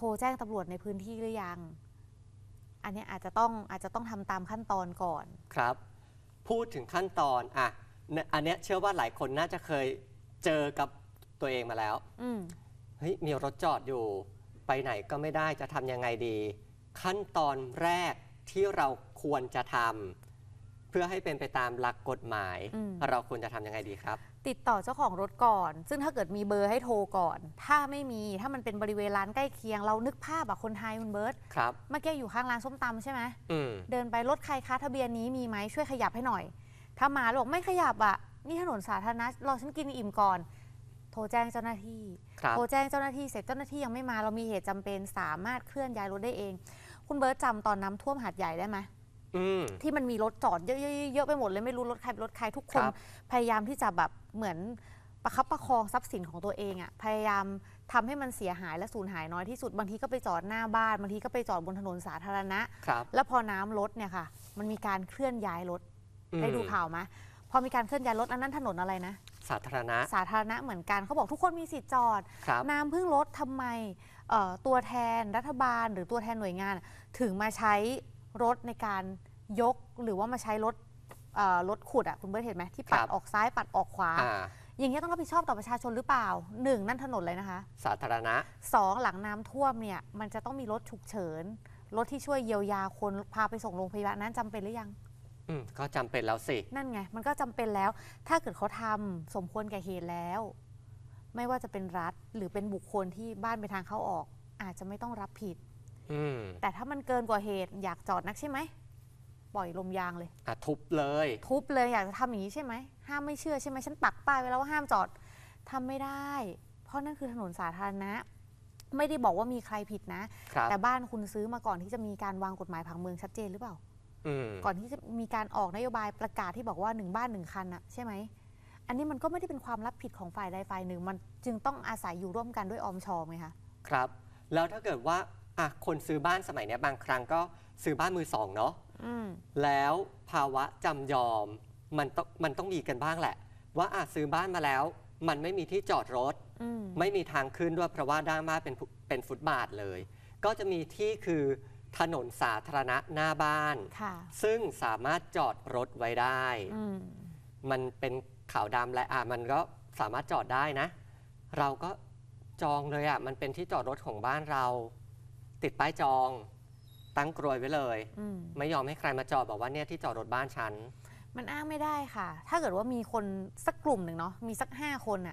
รแจ้งตำรวจในพื้นที่หรือยังอันนี้อาจจะต้องทำตามขั้นตอนก่อนครับพูดถึงขั้นตอนอันเนี้ยเชื่อว่าหลายคนน่าจะเคยเจอกับตัวเองมาแล้วเฮ้ยมีรถจอดอยู่ไปไหนก็ไม่ได้จะทำยังไงดีขั้นตอนแรกที่เราควรจะทำเพื่อให้เป็นไปตามหลักกฎหมายเราควรจะทำยังไงดีครับติดต่อเจ้าของรถก่อนซึ่งถ้าเกิดมีเบอร์ให้โทรก่อนถ้าไม่มีถ้ามันเป็นบริเวณร้านใกล้เคียงเรานึกภาพคนไทยคุณเบิร์ตครับเมื่อกี้อยู่ข้างร้านส้มตำใช่ไหมเดินไปรถใครคะทะเบียนนี้มีไหมช่วยขยับให้หน่อยถ้ามาบอกไม่ขยับนี่ถนนสาธารณะรอฉันกินอิ่มก่อนโทรแจ้งเจ้าหน้าที่โทรแจ้งเจ้าหน้าที่เสร็จเจ้าหน้าที่ยังไม่มาเรามีเหตุจำเป็นสามารถเคลื่อนย้ายรถได้เองคุณเบิร์ตจำตอนน้ำท่วมหาดใหญ่ได้ไหมที่มันมีรถจอดเยอะๆไปหมดเลยไม่รู้รถใครเป็นรถใครทุกคนพยายามที่จะแบบเหมือนประคับประคองทรัพย์สินของตัวเองพยายามทำให้มันเสียหายและสูญหายน้อยที่สุดบางทีก็ไปจอดหน้าบ้านบางทีก็ไปจอดบนถนนสาธารณะแล้วพอน้ำลดเนี่ยค่ะมันมีการเคลื่อนย้ายรถได้ดูข่าวไหมพอมีการเคลื่อนย้ายรถอันนั้นถนนอะไรนะสาธารณะเหมือนกันเขาบอกทุกคนมีสิทธิ์จอดน้ำเพิ่งลดทำไมตัวแทนรัฐบาลหรือตัวแทนหน่วยงานถึงมาใช้รถในการยกหรือว่ามาใช้รถขุดคุณเบิร์ตเห็นไหมที่ปัดออกซ้ายปัดออกขวาอย่างนี้ต้องรับผิดชอบต่อประชาชนหรือเปล่า1นั่นถนนเลยนะคะสาธารณะ 2หลังน้ำท่วมเนี่ยมันจะต้องมีรถฉุกเฉินรถที่ช่วยเยียวยาคนพาไปส่งโรงพยาบาลนั้นจำเป็นหรือยังก็จำเป็นแล้วสินั่นไงมันก็จำเป็นแล้วถ้าเกิดเขาทำสมควรแก่เหตุแล้วไม่ว่าจะเป็นรัฐหรือเป็นบุคคลที่บ้านไปทางเข้าออกอาจจะไม่ต้องรับผิดแต่ถ้ามันเกินกว่าเหตุอยากจอดนักใช่ไหมปล่อยลมยางเลยทุบเลยอยากจะทำอย่างนี้ใช่ไหมห้ามไม่เชื่อใช่ไหมฉันปักป้ายไว้แล้วว่าห้ามจอดทำไม่ได้เพราะนั่นคือถนนสาธารณะไม่ได้บอกว่ามีใครผิดนะแต่บ้านคุณซื้อมาก่อนที่จะมีการวางกฎหมายผังเมืองชัดเจนหรือเปล่าก่อนที่จะมีการออกนโยบายประกาศที่บอกว่า1บ้าน1คันใช่ไหมอันนี้มันก็ไม่ได้เป็นความรับผิดของฝ่ายใดฝ่ายหนึ่งมันจึงต้องอาศัยอยู่ร่วมกันด้วยอมชอมไงคะครับแล้วถ้าเกิดว่าคนซื้อบ้านสมัยนี้บางครั้งก็ซื้อบ้านมือสองเนาะแล้วภาวะจำยอมมันต้องมีกันบ้างแหละว่าซื้อบ้านมาแล้วมันไม่มีที่จอดรถไม่มีทางขึ้นด้วยเพราะว่าด้านบ้านเป็นฟุตบาทเลยก็จะมีที่คือถนนสาธารณะหน้าบ้านซึ่งสามารถจอดรถไว้ได้มันเป็นขาวดำและมันก็สามารถจอดได้นะเราก็จองเลยมันเป็นที่จอดรถของบ้านเราติดป้ายจองตั้งกรวยไว้เลยไม่ยอมให้ใครมาจอดบอกว่าเนี่ยที่จอดรถบ้านฉันมันอ้างไม่ได้ค่ะถ้าเกิดว่ามีคนสักกลุ่มหนึ่งเนาะมีสัก5 คน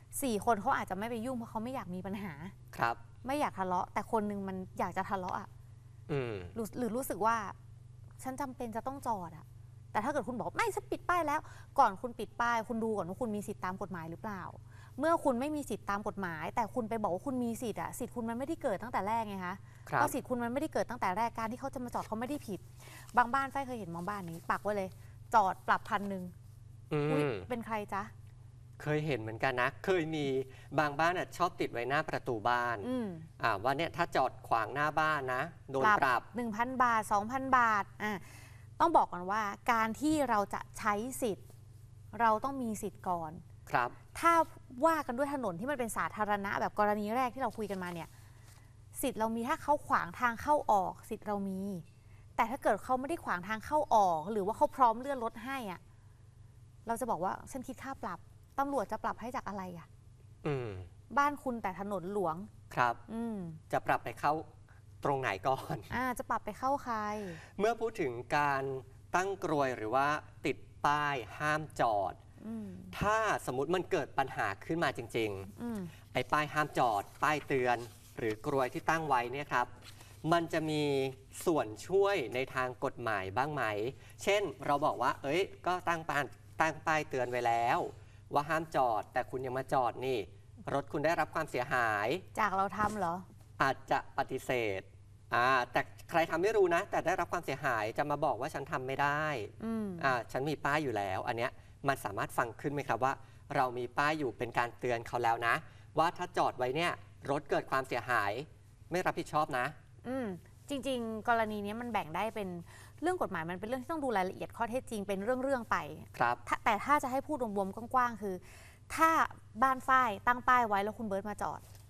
4 คนเขาอาจจะไม่ไปยุ่งเพราะเขาไม่อยากมีปัญหาครับไม่อยากทะเลาะแต่คนนึงมันอยากจะทะเลาะหรือรู้สึกว่าฉันจำเป็นจะต้องจอดแต่ถ้าเกิดคุณบอกไม่ฉันปิดป้ายแล้วก่อนคุณปิดป้ายคุณดูก่อนว่าคุณมีสิทธิตามกฎหมายหรือเปล่าเมื่อคุณไม่มีสิทธิตามกฎหมายแต่คุณไปบอกว่าคุณมีสิทธิ์สิทธิ์คุณมันไม่ได้เกิดตั้งแต่แรกไงคะเพราะสิทธิ์คุณมันไม่ได้เกิดตั้งแต่แรกการที่เขาจะมาจอดเขาไม่ได้ผิดบางบ้านไฟเคยเห็นบางบ้านนี้ปักไว้เลยจอดปรับ1,000เป็นใครจ๊ะเคยเห็นเหมือนกันนะเคยมีบางบ้านชอบติดไว้หน้าประตูบ้านว่าเนี่ยถ้าจอดขวางหน้าบ้านนะโดนปรับ 1,000 บาท 2,000 บาทต้องบอกก่อนว่าการที่เราจะใช้สิทธิ์เราต้องมีสิทธิ์ก่อนครับถ้าว่ากันด้วยถนนที่มันเป็นสาธารณะแบบกรณีแรกที่เราคุยกันมาเนี่ยสิทธิ์เรามีถ้าเขาขวางทางเข้าออกสิทธิ์เรามีแต่ถ้าเกิดเขาไม่ได้ขวางทางเข้าออกหรือว่าเขาพร้อมเลื่อนรถให้เราจะบอกว่าฉันคิดค่าปรับตำรวจจะปรับให้จากอะไรบ้านคุณแต่ถนนหลวงครับจะปรับไปเข้าตรงไหนก่อนจะปรับไปเข้าใครเมื่อพูดถึงการตั้งกรวยหรือว่าติดป้ายห้ามจอดถ้าสมมติมันเกิดปัญหาขึ้นมาจริงๆไอ้ป้ายห้ามจอดป้ายเตือนหรือกรวยที่ตั้งไว้เนี่ยครับมันจะมีส่วนช่วยในทางกฎหมายบ้างไหมเช่นเราบอกว่าก็ตั้งป้ายเตือนไว้แล้วว่าห้ามจอดแต่คุณยังมาจอดนี่รถคุณได้รับความเสียหายจากเราทำเหรออาจจะปฏิเสธแต่ใครทำไม่รู้นะแต่ได้รับความเสียหายจะมาบอกว่าฉันทำไม่ได้ฉันมีป้ายอยู่แล้วอันเนี้ยมันสามารถฟังขึ้นไหมครับว่าเรามีป้ายอยู่เป็นการเตือนเขาแล้วนะว่าถ้าจอดไว้เนี่ยรถเกิดความเสียหายไม่รับผิดชอบนะจริงๆกรณีนี้มันแบ่งได้เป็นเรื่องกฎหมายมันเป็นเรื่องที่ต้องดูรายละเอียดข้อเท็จจริงเป็นเรื่องไปครับแต่ถ้าจะให้พูดรวมๆกว้างๆคือถ้าบ้านฝ้ายตั้งป้ายไว้แล้วคุณเบิร์ตมาจอด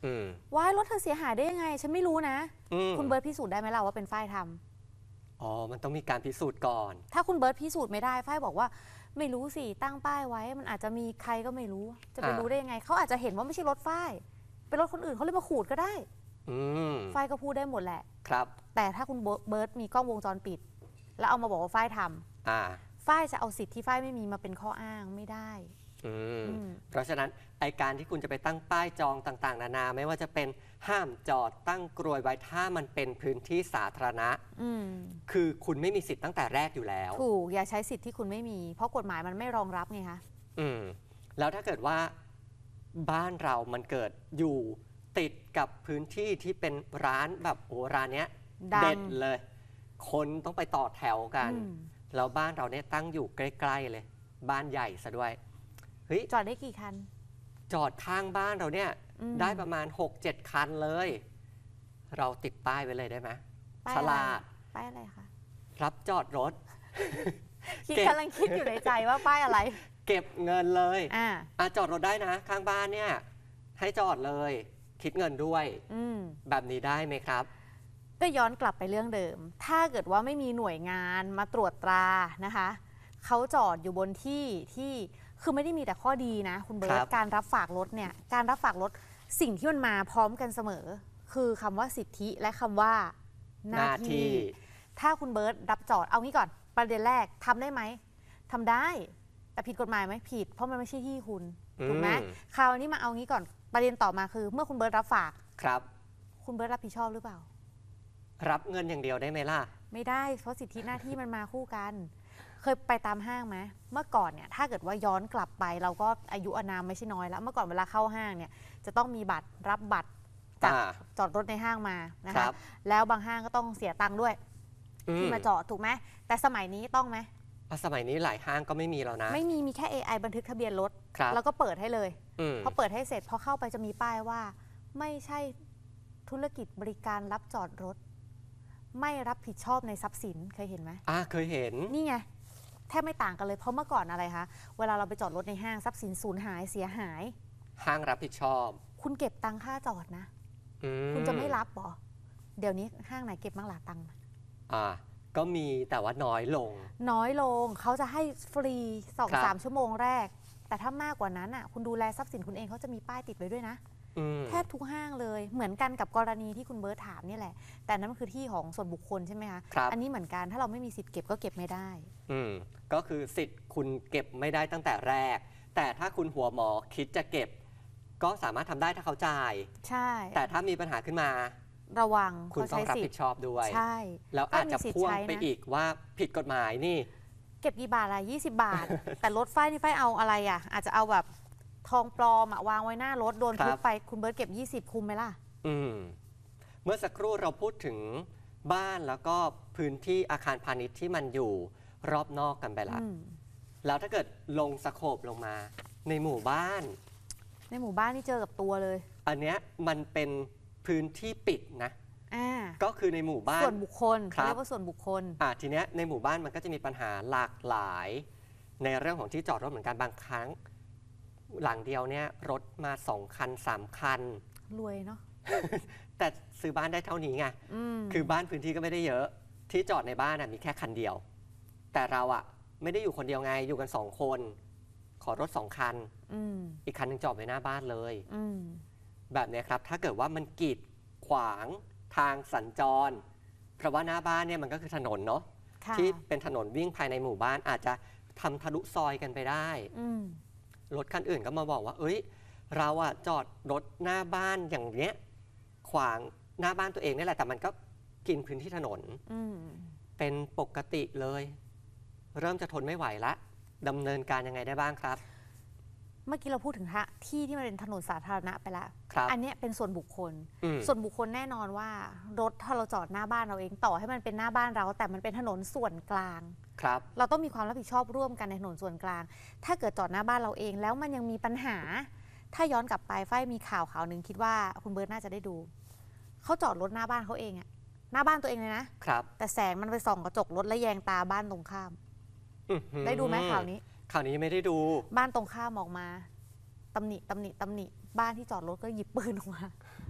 ว่ารถเธอเสียหายได้ยังไงฉันไม่รู้นะคุณเบิร์ตพิสูจน์ได้ไหมล่ะว่าเป็นฝ้ายทำอ๋อมันต้องมีการพิสูจน์ก่อนถ้าคุณเบิร์ตพิสูจน์ไม่ได้ฝ้ายบอกว่าไม่รู้สิตั้งป้ายไว้มันอาจจะมีใครก็ไม่รู้จะไปรู้ได้ยังไงเขาอาจจะเห็นว่าไม่ใช่รถฝ้ายเป็นรถคนอื่นเขาเลยมาขูดก็ได้ฝ้ายก็พูดได้หมดแหละครับแต่ถ้าคุณเบิร์ตมีกล้องวงจรปิดแล้วเอามาบอกว่าฝ้ายทำฝ้ายจะเอาสิทธิ์ที่ฝ้ายไม่มีมาเป็นข้ออ้างไม่ได้เพราะฉะนั้นไอการที่คุณจะไปตั้งป้ายจองต่างๆนานาไม่ว่าจะเป็นห้ามจอดตั้งกรวยไว้ถ้ามันเป็นพื้นที่สาธารณะคือคุณไม่มีสิทธิ์ตั้งแต่แรกอยู่แล้วถูกอย่าใช้สิทธิ์ที่คุณไม่มีเพราะกฎหมายมันไม่รองรับไงคะแล้วถ้าเกิดว่าบ้านเรามันเกิดอยู่ติดกับพื้นที่ที่เป็นร้านแบบโอ้ร้านเนี้ยเด็ดเลยคนต้องไปต่อแถวกันแล้วบ้านเราเนี่ยตั้งอยู่ใกล้ๆเลยบ้านใหญ่ซะด้วยจอดได้กี่คันจอดข้างบ้านเราเนี่ยได้ประมาณ 6-7 คันเลยเราติดป้ายไว้เลยได้ไหมฉลาดป้ายอะไรคะรับจอดรถกำลังคิดอยู่ในใจว่าป้ายอะไรเก็บเงินเลยจอดรถได้นะข้างบ้านเนี่ยให้จอดเลยคิดเงินด้วยแบบนี้ได้ไหมครับก็ย้อนกลับไปเรื่องเดิมถ้าเกิดว่าไม่มีหน่วยงานมาตรวจตรานะคะเขาจอดอยู่บนที่คือไม่ได้มีแต่ข้อดีนะคุณเบิร์ตการรับฝากรถเนี่ยการรับฝากรถสิ่งที่มันมาพร้อมกันเสมอคือคำว่าสิทธิและคำว่าหน้าที่ถ้าคุณเบิร์ตรับจอดเอางี้ก่อนประเด็นแรกทำได้ไหมทำได้แต่ผิดกฎหมายไหมผิดเพราะมันไม่ใช่ที่คุณถูกไหมคราวนี้มาเอางี้ก่อนประเด็นต่อมาคือเมื่อคุณเบิร์ตรับฝากครับคุณเบิร์ตรับผิดชอบหรือเปล่ารับเงินอย่างเดียวได้ไหมล่ะไม่ได้เพราะสิทธิหน้าที่มันมาคู่กันเคยไปตามห้างไหมเมื่อก่อนเนี่ยถ้าเกิดว่าย้อนกลับไปเราก็อายุอานามไม่ใช่น้อยแล้วเมื่อก่อนเวลาเข้าห้างเนี่ยจะต้องมีบัตรรับบัตรจากจอดรถในห้างมานะคะแล้วบางห้างก็ต้องเสียตังค์ด้วยที่มาจอดถูกไหมแต่สมัยนี้ต้องไหมสมัยนี้หลายห้างก็ไม่มีแล้วนะไม่มีแค่ AI บันทึกทะเบียนรถแล้วก็เปิดให้เลยพอเปิดให้เสร็จพอเข้าไปจะมีป้ายว่าไม่ใช่ธุรกิจบริการรับจอดรถไม่รับผิดชอบในทรัพย์สินเคยเห็นไหมเคยเห็นนี่ไงแทบไม่ต่างกันเลยเพราะเมื่อก่อนอะไรคะเวลาเราไปจอดรถในห้างทรัพย์สินสูญหายเสียหายห้างรับผิดชอบคุณเก็บตังค่าจอดนะคุณจะไม่รับหรอเดี๋ยวนี้ห้างไหนเก็บบ้างล่ะตังค์ก็มีแต่ว่าน้อยลงเขาจะให้ฟรี 2-3 ชั่วโมงแรกแต่ถ้ามากกว่านั้นคุณดูแลทรัพย์สินคุณเองเขาจะมีป้ายติดไว้ด้วยนะแทบทุกห้างเลยเหมือนกันกับกรณีที่คุณเบิร์ตถามนี่แหละแต่นั้นคือที่ของส่วนบุคคลใช่ไหมคะอันนี้เหมือนกันถ้าเราไม่มีสิทธิ์เก็บก็เก็บไม่ได้ก็คือสิทธิ์คุณเก็บไม่ได้ตั้งแต่แรกแต่ถ้าคุณหัวหมอคิดจะเก็บก็สามารถทำได้ถ้าเขาจ่ายใช่แต่ถ้ามีปัญหาขึ้นมาระวังคุณต้องรับผิดชอบด้วยใช่แล้วอาจจะพ่วงไปอีกว่าผิดกฎหมายนี่เก็บกี่บาทละ20 บาท แต่รถไฟนี่ไฟเอาอะไรอาจจะเอาแบบทองปลอมวางไว้หน้ารถโดนทุบไปคุณเบิร์ตเก็บ20คุ้มไหมล่ะเมื่อสักครู่เราพูดถึงบ้านแล้วก็พื้นที่อาคารพาณิชย์ที่มันอยู่รอบนอกกันไปแล้วถ้าเกิดลงสโคปลงมาในหมู่บ้านนี่เจอกับตัวเลยอันเนี้ยมันเป็นพื้นที่ปิดนะก็คือในหมู่บ้านส่วนบุคคลเรียกว่าส่วนบุคคลทีเนี้ยในหมู่บ้านมันก็จะมีปัญหาหลากหลายในเรื่องของที่จอดรถเหมือนกันบางครั้งหลังเดียวเนี่ยรถมา2 คัน 3 คันรวยเนาะแต่ซื้อบ้านได้เท่านี้ไงคือบ้านพื้นที่ก็ไม่ได้เยอะที่จอดในบ้านมีแค่คันเดียวแต่เราไม่ได้อยู่คนเดียวไงอยู่กัน2 คนขอรถ2 คันอีกคันนึงจอดไว้หน้าบ้านเลยแบบนี้ครับถ้าเกิดว่ามันกีดขวางทางสัญจรเพราะว่าหน้าบ้านเนี่ยมันก็คือถนนเนาะที่เป็นถนนวิ่งภายในหมู่บ้านอาจจะทำทะลุซอยกันไปได้รถคันอื่นก็มาบอกว่าเอ้ยเราจอดรถหน้าบ้านอย่างเนี้ยขวางหน้าบ้านตัวเองนี่แหละแต่มันก็กินพื้นที่ถนนเป็นปกติเลยเริ่มจะทนไม่ไหวละดำเนินการยังไงได้บ้างครับเมื่อกี้เราพูดถึงที่ที่มันเป็นถนนสาธารณะไปแล้วอันนี้เป็นส่วนบุคคลแน่นอนว่ารถถ้าเราจอดหน้าบ้านเราเองต่อให้มันเป็นหน้าบ้านเราแต่มันเป็นถนนส่วนกลางเราต้องมีความรับผิดชอบร่วมกันในถนนส่วนกลางถ้าเกิดจอดหน้าบ้านเราเองแล้วมันยังมีปัญหาถ้าย้อนกลับไปฝ้ายมีข่าวหนึ่งคิดว่าคุณเบิร์ตน่าจะได้ดูเขาจอดรถหน้าบ้านเขาเองหน้าบ้านตัวเองเลยนะแต่แสงมันไปส่องกระจกรถและแยงตาบ้านตรงข้ามได้ดูไหมข่าวนี้ไม่ได้ดูบ้านตรงข้ามออกมาตำหนิบ้านที่จอดรถก็หยิบปืนออกมา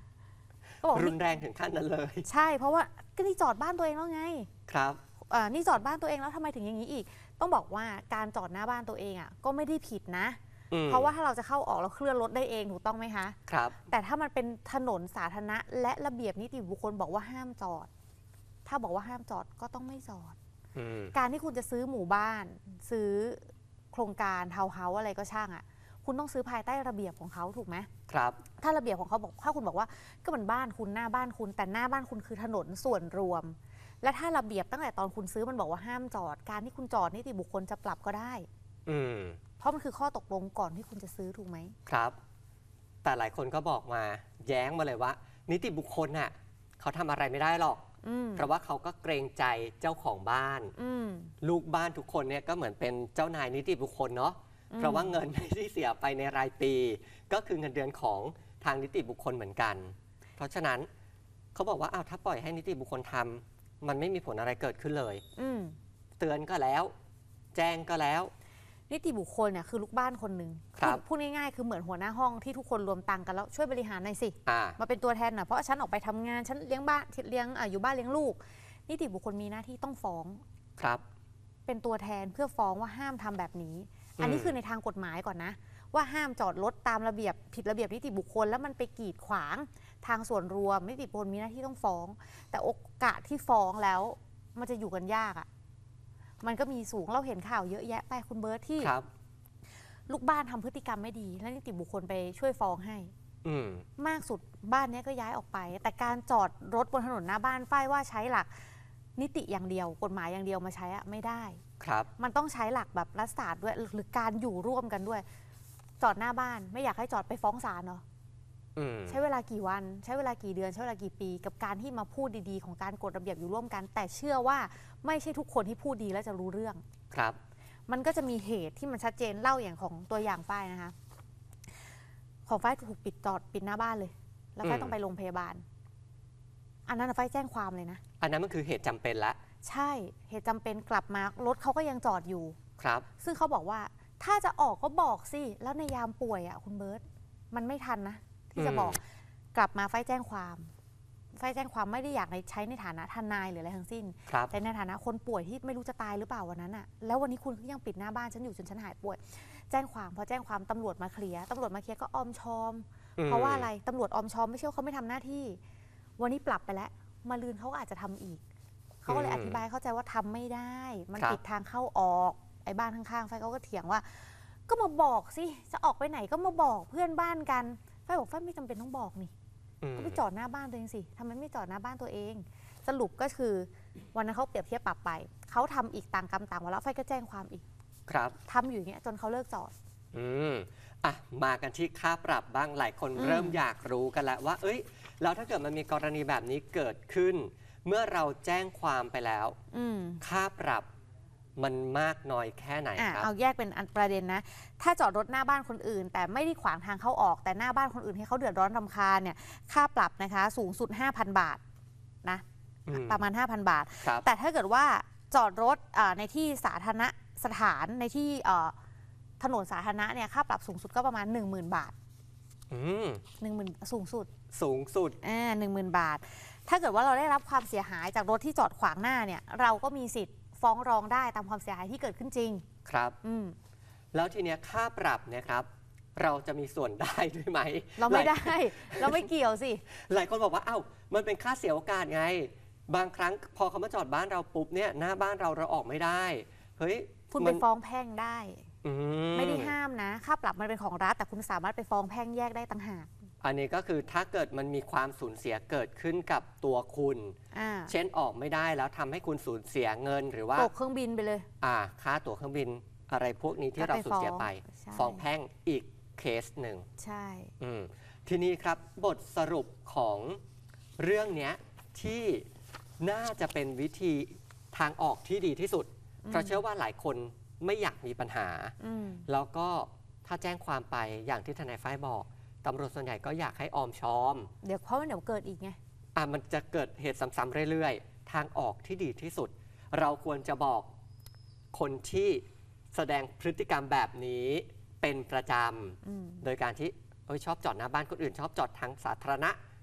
ก็บอกรุนแรงถึงขั้นนั้นเลยใช่เพราะว่าก็นี่จอดบ้านตัวเองแล้วไงครับนี่จอดบ้านตัวเองแล้วทำไมถึงอย่างนี้อีกต้องบอกว่าการจอดหน้าบ้านตัวเองอ่ะก็ไม่ได้ผิดนะเพราะว่าถ้าเราจะเข้าออกเราเคลื่อนรถได้เองถูกต้องไหมคะครับแต่ถ้ามันเป็นถนนสาธารณะและระเบียบนิติบุคคลบอกว่าห้ามจอดถ้าบอกว่าห้ามจอดก็ต้องไม่จอดการที่คุณจะซื้อหมู่บ้านซื้อโครงการทาวน์เฮาส์อะไรก็ช่างอ่ะคุณต้องซื้อภายใต้ระเบียบของเขาถูกไหมครับถ้าระเบียบของเขาบอกถ้าคุณบอกว่าก็มันบ้านคุณหน้าบ้านคุณแต่หน้าบ้านคุณคือถนนส่วนรวมและถ้าระเบียบตั้งแต่ตอนคุณซื้อมันบอกว่าห้ามจอดการที่คุณจอดนิติบุคคลจะปรับก็ได้เพราะมันคือข้อตกลงก่อนที่คุณจะซื้อถูกไหมครับแต่หลายคนก็บอกมาแย้งมาเลยว่านิติบุคคลน่ะเขาทำอะไรไม่ได้หรอกเพราะว่าเขาก็เกรงใจเจ้าของบ้านลูกบ้านทุกคนเนี่ยก็เหมือนเป็นเจ้านายนิติบุคคลเนาะเพราะว่าเงินที่เสียไปในรายปีก็คือเงินเดือนของทางนิติบุคคลเหมือนกันเพราะฉะนั้นเขาบอกว่าอ้าวถ้าปล่อยให้นิติบุคคลทำมันไม่มีผลอะไรเกิดขึ้นเลยเตือนก็แล้วแจ้งก็แล้วนิติบุคคลเนี่ยคือลูกบ้านคนหนึ่งพูดง่ายๆคือเหมือนหัวหน้าห้องที่ทุกคนรวมตังกันแล้วช่วยบริหารหน่อยสิมาเป็นตัวแทนหน่อยเพราะฉันออกไปทำงานฉันเลี้ยงบ้านอยู่บ้านเลี้ยงลูกนิติบุคคลมีหน้าที่ต้องฟ้องครับเป็นตัวแทนเพื่อฟ้องว่าห้ามทำแบบนี้อันนี้คือในทางกฎหมายก่อนนะว่าห้ามจอดรถตามระเบียบผิดระเบียบนิติบุคคลแล้วมันไปกีดขวางทางส่วนรวมนิติบุคคลมีหน้าที่ต้องฟ้องแต่โอกาสที่ฟ้องแล้วมันจะอยู่กันยากอ่ะมันก็มีสูงเราเห็นข่าวเยอะแยะไปคุณเบิร์ตที่ลูกบ้านทำพฤติกรรมไม่ดีแล้วนิติบุคคลไปช่วยฟ้องให้มากสุดบ้านนี้ก็ย้ายออกไปแต่การจอดรถบนถนนหน้าบ้านฝ้ายว่าใช้หลักนิติอย่างเดียวกฎหมายอย่างเดียวมาใช้อะไม่ได้ครับมันต้องใช้หลักแบบรัฐศาสตร์ด้วยหรือการอยู่ร่วมกันด้วยจอดหน้าบ้านไม่อยากให้จอดไปฟ้องศาลเนาะใช้เวลากี่วันใช้เวลากี่เดือนใช้เวลากี่ปีกับการที่มาพูดดีๆของการกฎระเบียบอยู่ร่วมกันแต่เชื่อว่าไม่ใช่ทุกคนที่พูดดีแล้วจะรู้เรื่องครับมันก็จะมีเหตุที่มันชัดเจนเล่าอย่างของตัวอย่างฝ้ายนะคะของฝ้ายถูกปิดหน้าบ้านเลยแล้วฝ้ายต้องไปโรงพยาบาลอันนั้นฝ้ายแจ้งความเลยนะอันนั้นมันคือเหตุจำเป็นละใช่เหตุจำเป็นกลับมารถเขาก็ยังจอดอยู่ครับซึ่งเขาบอกว่าถ้าจะออกก็บอกสิแล้วในยามป่วยอ่ะคุณเบิร์ตมันไม่ทันนะที่จะบอกกลับมาฝ้ายแจ้งความไม่ได้อยากใช้ในฐานะทนายหรืออะไรทั้งสิ้นแต่ในฐานะคนป่วยที่ไม่รู้จะตายหรือเปล่าวันนั้นอ่ะแล้ววันนี้คุณก็ยังปิดหน้าบ้านฉันอยู่จนฉันหายป่วยแจ้งความพอแจ้งความตำรวจมาเคลียร์ก็ออมชอมเพราะว่าอะไรตำรวจออมชอมไม่ใช่เขาไม่ทำหน้าที่วันนี้ปรับไปแล้วมาลืนเขาก็อาจจะทำอีกเขาก็เลยอธิบายเข้าใจว่าทำไม่ได้มันปิดทางเข้าออกไอ้บ้านข้างๆฝ้ายเขาก็เถียงว่าก็มาบอกสิจะออกไปไหนก็มาบอกเพื่อนบ้านกันฝ้ายบอกฝ้ายไม่จำเป็นต้องบอกนี่ก็ไปจอดหน้าบ้านตัวเองสิทำไมไม่จอดหน้าบ้านตัวเองสรุปก็คือวันนั้นเขาเปรียบเทียบปรับไปเขาทำอีกต่างกรรมต่างวาระฝ้ายก็แจ้งความอีกครับทำอยู่อย่างเงี้ยจนเขาเลิกจอดมากันที่ค่าปรับบ้างหลายคนเริ่มอยากรู้กันแล้วว่าเอ้ยแล้วถ้าเกิดมันมีกรณีแบบนี้เกิดขึ้นเมื่อเราแจ้งความไปแล้วค่าปรับมันมากน้อยแค่ไหนครับเอาแยกเป็นประเด็นนะถ้าจอดรถหน้าบ้านคนอื่นแต่ไม่ได้ขวางทางเข้าออกแต่หน้าบ้านคนอื่นให้เขาเดือดร้อนรำคาญเนี่ยค่าปรับนะคะสูงสุด 5,000 บาทนะประมาณ 5,000 บาทแต่ถ้าเกิดว่าจอดรถในที่สาธารณสถานในที่ถนนสาธารณะเนี่ยค่าปรับสูงสุดก็ประมาณ 10,000 บาท10,000สูงสุด10,000 บาทถ้าเกิดว่าเราได้รับความเสียหายจากรถที่จอดขวางหน้าเนี่ยเราก็มีสิทธิ์ฟ้องร้องได้ตามความเสียหายที่เกิดขึ้นจริงครับแล้วทีเนี้ยค่าปรับเนี่ยครับเราจะมีส่วนได้ด้วยไหมเราไม่ได้เราไม่เกี่ยวสิหลายคนบอกว่ามันเป็นค่าเสียโอกาสไงบางครั้งพอเขามาจอดบ้านเราปุ๊บเนี่ยหน้าบ้านเราออกไม่ได้เฮ้ยคุณไปฟ้องแพ่งได้ไม่ได้ห้ามนะค่าปรับมันเป็นของรัฐแต่คุณสามารถไปฟ้องแพ่งแยกได้ต่างหากอันนี้ก็คือถ้าเกิดมันมีความสูญเสียเกิดขึ้นกับตัวคุณเช่นออกไม่ได้แล้วทำให้คุณสูญเสียเงินหรือว่าตกเครื่องบินไปเลยค่าตั๋วเครื่องบินอะไรพวกนี้ที่เราสูญเสียไปฟ้องแพ่งอีกเคสหนึ่งใช่ทีนี้ครับบทสรุปของเรื่องนี้ที่น่าจะเป็นวิธีทางออกที่ดีที่สุดเพราะเชื่อว่าหลายคนไม่อยากมีปัญหาแล้วก็ถ้าแจ้งความไปอย่างที่ทนายฝ้ายบอกตำรวจส่วนใหญ่ก็อยากให้ออมชอมเดี๋ยวเกิดอีกไงมันจะเกิดเหตุซ้ำๆเรื่อยๆทางออกที่ดีที่สุดเราควรจะบอกคนที่แสดงพฤติกรรมแบบนี้เป็นประจำโดยการที่ชอบจอดหน้าบ้านคนอื่นชอบจอดทางสาธารณะ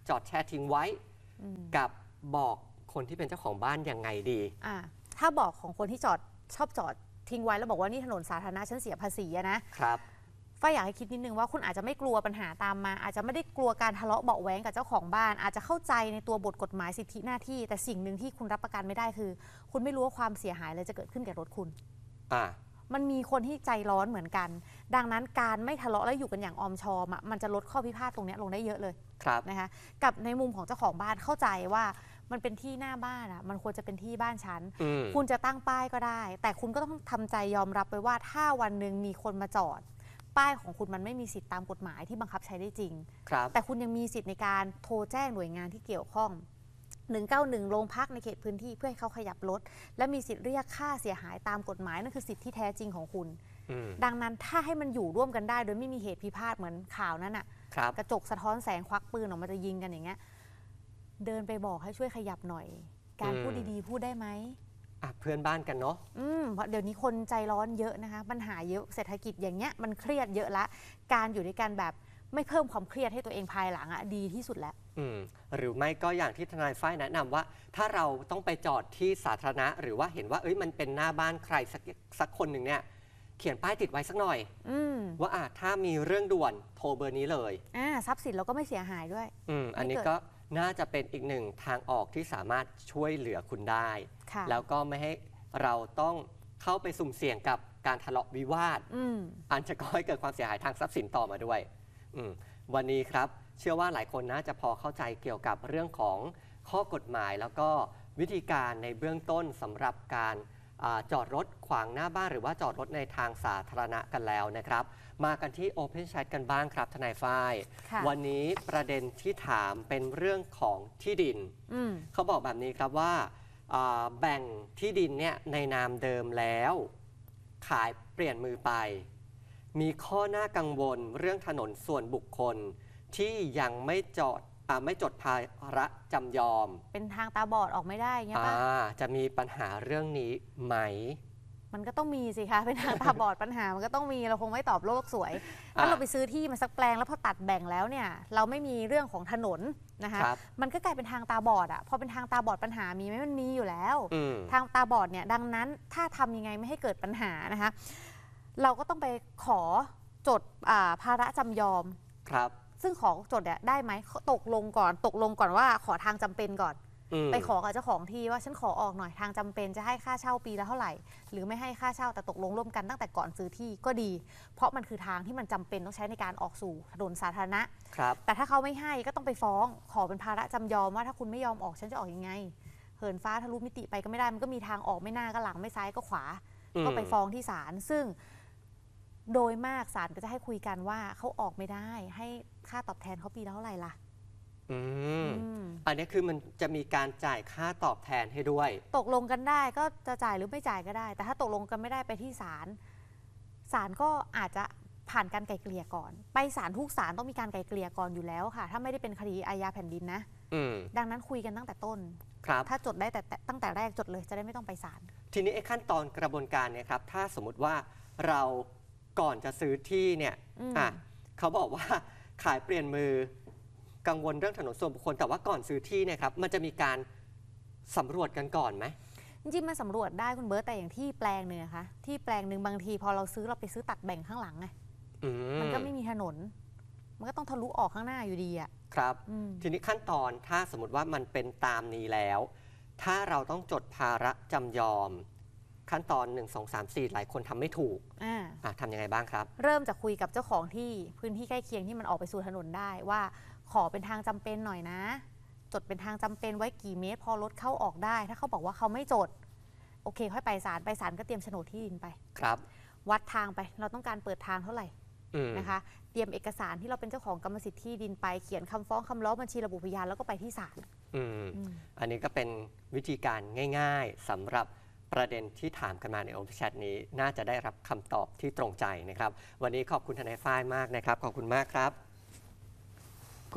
จอดแช่ทิ้งไว้กับบอกคนที่เป็นเจ้าของบ้านยังไงดีถ้าบอกของคนที่ชอบจอดทิ้งไว้แล้วบอกว่านี่ถนนสาธารณะฉันเสียภาษีนะครับฝ้ายอยากให้คิดนิดนึงว่าคุณอาจจะไม่กลัวปัญหาตามมาอาจจะไม่ได้กลัวการทะเลาะเบาะแว้งกับเจ้าของบ้านอาจจะเข้าใจในตัวบทกฎหมายสิทธิหน้าที่แต่สิ่งหนึ่งที่คุณรับประกันไม่ได้คือ คุณไม่รู้ว่าความเสียหายอะไรจะเกิดขึ้นแก่รถคุณมันมีคนที่ใจร้อนเหมือนกัน ดังนั้นการไม่ทะเลาะและอยู่กันอย่างออมชอมมันจะลดข้อพิพาทตรงนี้ลงได้เยอะเลยนะคะกับในมุมของเจ้าของบ้านเข้าใจว่ามันเป็นที่หน้าบ้านมันควรจะเป็นที่บ้านฉันคุณจะตั้งป้ายก็ได้แต่คุณก็ต้องทำใจยอมรับไปว่าถ้าวันหนึ่งมีคนมาจอดป้ายของคุณมันไม่มีสิทธิตามกฎหมายที่บังคับใช้ได้จริงแต่คุณยังมีสิทธิ์ในการโทรแจ้งหน่วยงานที่เกี่ยวข้อง191โรงพักในเขตพื้นที่เพื่อให้เขาขยับรถและมีสิทธิ์เรียกค่าเสียหายตามกฎหมายนั่นคือสิทธิที่แท้จริงของคุณดังนั้นถ้าให้มันอยู่ร่วมกันได้โดยไม่มีเหตุพิพาทเหมือนข่าวนั้นกระจกสะท้อนแสงควักปืนออกมาจะยิงกันอย่างเงี้ยเดินไปบอกให้ช่วยขยับหน่อยการพูดดีๆพูดได้ไหมเพื่อนบ้านกันเนาะเพราะเดี๋ยวนี้คนใจร้อนเยอะนะคะปัญหาเยอะเศรษฐกิจอย่างเงี้ยมันเครียดเยอะละการอยู่ด้วยกันแบบไม่เพิ่มความเครียดให้ตัวเองภายหลังดีที่สุดแล้วหรือไม่ก็อย่างที่ทนายฝ้ายแนะนำว่าถ้าเราต้องไปจอดที่สาธารณะหรือว่าเห็นว่ามันเป็นหน้าบ้านใครสักคนหนึ่งเนี่ยเขียนป้ายติดไว้สักหน่อยว่าถ้ามีเรื่องด่วนโทรเบอร์นี้เลยทรัพย์สินเราก็ไม่เสียหายด้วยอันนี้ก็น่าจะเป็นอีกหนึ่งทางออกที่สามารถช่วยเหลือคุณได้แล้วก็ไม่ให้เราต้องเข้าไปสุ่มเสี่ยงกับการทะเลาะวิวาทอันจะก่อให้เกิดความเสียหายทางทรัพย์สินต่อมาด้วยวันนี้ครับเชื่อว่าหลายคนน่าจะพอเข้าใจเกี่ยวกับเรื่องของข้อกฎหมายแล้วก็วิธีการในเบื้องต้นสำหรับการจอดรถขวางหน้าบ้านหรือว่าจอดรถในทางสาธารณะกันแล้วนะครับมากันที่ Open Chat กันบ้างครับทนายฝ้ายวันนี้ประเด็นที่ถามเป็นเรื่องของที่ดินเขาบอกแบบนี้ครับว่าแบ่งที่ดินเนี่ยในนามเดิมแล้วขายเปลี่ยนมือไปมีข้อน่ากังวลเรื่องถนนส่วนบุคคลที่ยังไม่จดภาระจำยอมเป็นทางตาบอดออกไม่ได้เงี้ยป่ะจะมีปัญหาเรื่องนี้ไหมมันก็ต้องมีสิคะเป็นทางตาบอดปัญหามันก็ต้องมีเราคงไม่ตอบโลกสวยถ้าเราไปซื้อที่มาสักแปลงแล้วพอตัดแบ่งแล้วเนี่ยเราไม่มีเรื่องของถนนนะคะมันก็กลายเป็นทางตาบอดพอเป็นทางตาบอดปัญหามีไหมมันมีอยู่แล้วทางตาบอดเนี่ยดังนั้นถ้าทำยังไงไม่ให้เกิดปัญหานะคะเราก็ต้องไปขอจดภาระจำยอมครับซึ่งขอจดได้ไหมตกลงก่อนว่าขอทางจำเป็นก่อนไปขอกับเจ้าของที่ว่าฉันขอออกหน่อยทางจำเป็นจะให้ค่าเช่าปีละเท่าไหร่หรือไม่ให้ค่าเช่าแต่ตกลงร่วมกันตั้งแต่ก่อนซื้อที่ก็ดีเพราะมันคือทางที่มันจำเป็นต้องใช้ในการออกสู่ถนนสาธารณะแต่ถ้าเขาไม่ให้ก็ต้องไปฟ้องขอเป็นภาระจำยอมว่าถ้าคุณไม่ยอมออกฉันจะออกยังไงเหินฟ้าทะลุมิติไปก็ไม่ได้มันก็มีทางออกไม่หน้าก็หลังไม่ซ้ายก็ขวาก็ไปฟ้องที่ศาลซึ่งโดยมากศาลก็จะให้คุยกันว่าเขาออกไม่ได้ให้ค่าตอบแทนเขาปีละเท่าไหร่ล่ะอันนี้คือมันจะมีการจ่ายค่าตอบแทนให้ด้วยตกลงกันได้ก็จะจ่ายหรือไม่จ่ายก็ได้แต่ถ้าตกลงกันไม่ได้ไปที่ศาลก็อาจจะผ่านการไกล่เกลี่ยก่อนไปศาลทุกศาลต้องมีการไกล่เกลี่ยก่อนอยู่แล้วค่ะถ้าไม่ได้เป็นคดีอาญาแผ่นดินนะดังนั้นคุยกันตั้งแต่ต้นถ้าจดได้แต่ตั้งแต่แรกจดเลยจะได้ไม่ต้องไปศาลทีนี้ไอ้ขั้นตอนกระบวนการเนี่ยครับถ้าสมมติว่าเราก่อนจะซื้อที่เนี่ยเขาบอกว่าขายเปลี่ยนมือกังวลเรื่องถนนส่วนบุคคลแต่ว่าก่อนซื้อที่เนี่ยครับมันจะมีการสำรวจกันก่อนไหมจริงๆมันสำรวจได้คุณเบิร์ตแต่อย่างที่แปลงหนึ่งนะคะที่แปลงหนึ่งบางทีพอเราซื้อเราไปซื้อตัดแบ่งข้างหลังไงมันก็ไม่มีถนนมันก็ต้องทะลุออกข้างหน้าอยู่ดีครับทีนี้ขั้นตอนถ้าสมมติว่ามันเป็นตามนี้แล้วถ้าเราต้องจดภาระจำยอมขั้นตอน1 2 3 4หลายคนทำไม่ถูกทำยังไงบ้างครับเริ่มจากคุยกับเจ้าของที่พื้นที่ใกล้เคียงที่มันออกไปสู่ถนนได้ว่าขอเป็นทางจำเป็นหน่อยนะจดเป็นทางจำเป็นไว้กี่เมตรพอรถเข้าออกได้ถ้าเขาบอกว่าเขาไม่จดโอเคค่อยไปศาลก็เตรียมโฉนดที่ดินไปครับวัดทางไปเราต้องการเปิดทางเท่าไหร่นะคะเตรียมเอกสารที่เราเป็นเจ้าของกรรมสิทธิ์ที่ดินไปเขียนคำฟ้องคำร้องบัญชีระบุพยานแล้วก็ไปที่ศาลอันนี้ก็เป็นวิธีการง่ายๆสำหรับประเด็นที่ถามกันมาใน Open Chat นี้น่าจะได้รับคำตอบที่ตรงใจนะครับวันนี้ขอบคุณทนายฝ้ายมากนะครับขอบคุณมากครับ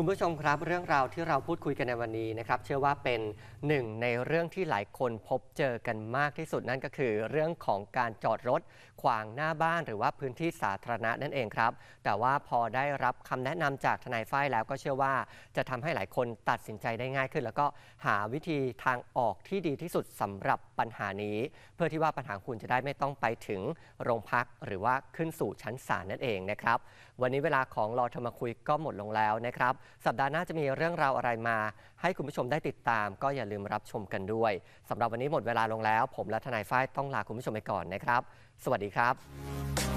คุณผู้ชมครับเรื่องราวที่เราพูดคุยกันในวันนี้นะครับเชื่อว่าเป็นหนึ่งในเรื่องที่หลายคนพบเจอกันมากที่สุดนั่นก็คือเรื่องของการจอดรถขวางหน้าบ้านหรือว่าพื้นที่สาธารณะนั่นเองครับแต่ว่าพอได้รับคำแนะนำจากทนายฝ้ายแล้วก็เชื่อว่าจะทำให้หลายคนตัดสินใจได้ง่ายขึ้นแล้วก็หาวิธีทางออกที่ดีที่สุดสำหรับปัญหานี้เพื่อที่ว่าปัญหาคุณจะได้ไม่ต้องไปถึงโรงพักหรือว่าขึ้นสู่ชั้นศาลนั่นเองนะครับวันนี้เวลาของรอเธอมาคุยก็หมดลงแล้วนะครับสัปดาห์หน้าจะมีเรื่องราวอะไรมาให้คุณผู้ชมได้ติดตามก็อย่าลืมรับชมกันด้วยสำหรับวันนี้หมดเวลาลงแล้วผมและทนายฝ้ายต้องลาคุณผู้ชมไปก่อนนะครับสวัสดีครับ